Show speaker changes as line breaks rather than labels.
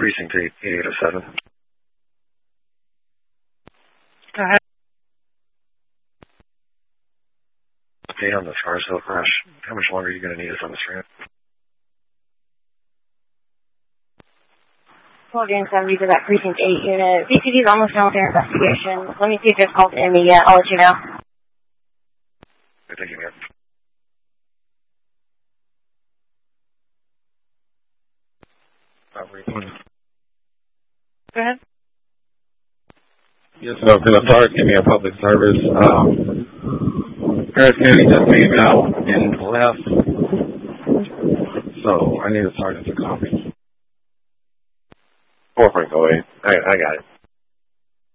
Precinct 8, 807.
Go ahead.
Okay, on the Scarsdale crash. How much longer are you going to need us on this ramp?
Well, James 70 to that Precinct 8 unit. BCD's almost done with their investigation. Let me see if there's calls to me yet. I'll let you know.
Okay, thank you, man.
Go ahead.
Yes, no, can the SARS give me a public service? Harris County just came out and left, so I need a sergeant to call me.
4.08. I got it.